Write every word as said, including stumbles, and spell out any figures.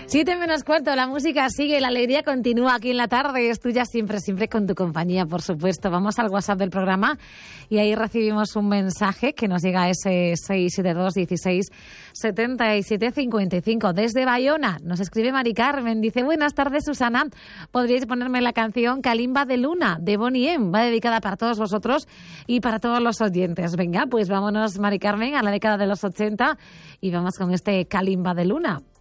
Siete menos cuarto, la música sigue, la alegría continúa aquí en la tarde, es tuya siempre, siempre con tu compañía, por supuesto. Vamos al WhatsApp del programa y ahí recibimos un mensaje que nos llega a ese seis siete dos, dieciséis, setenta y siete, cincuenta y cinco. Desde Bayona nos escribe Mari Carmen, dice: buenas tardes, Susana, ¿podríais ponerme la canción Kalimba de Luna, de Bonnie M? Va dedicada para todos vosotros y para todos los oyentes. Venga, pues vámonos, Mari Carmen, a la década de los ochenta y vamos con este Kalimba de Luna.